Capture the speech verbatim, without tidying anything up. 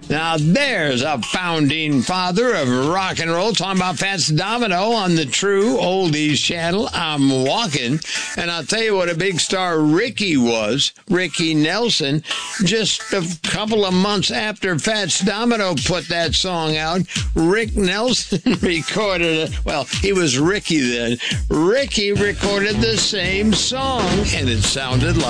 Now there's a founding father of rock and roll talking about Fats Domino on the True Oldies channel. I'm walking, and I'll tell you what a big star Ricky was, Ricky Nelson. Just a couple of months after Fats Domino put that song out, Rick Nelson recorded it. Well, he was Ricky then. Ricky recorded the same song, and it sounded like